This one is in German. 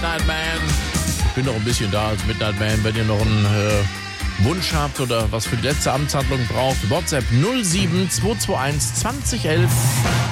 Midnight Man. Ich bin noch ein bisschen da als Midnight Man. Wenn ihr noch einen Wunsch habt oder was für die letzte Amtshandlung braucht, WhatsApp 07221 2011.